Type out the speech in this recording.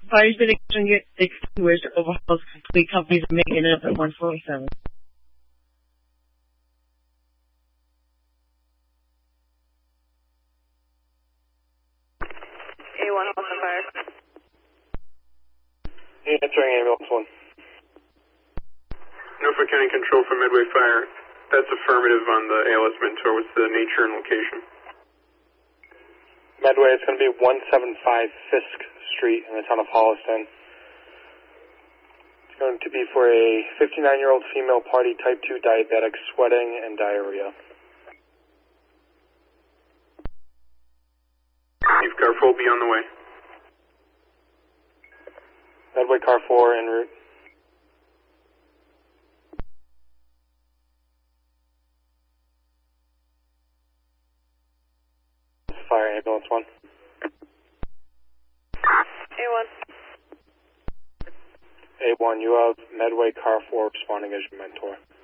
Fire's been extinguished. Overhauls complete. Companies are making it up at 147. A1, Austin Fire. Answering ambulance 1. Norfolk County Control for Medway Fire. That's affirmative on the ALS Mentor. What's the nature and location? Medway, it's going to be 175 Fisk Street in the town of Holliston. It's going to be for a 59-year-old female party type 2 diabetic, sweating and diarrhea. Chief Car 4 be on the way. Medway Car 4 en route. Fire ambulance 1. A1. A1, you have Medway Car 4 responding as your mentor.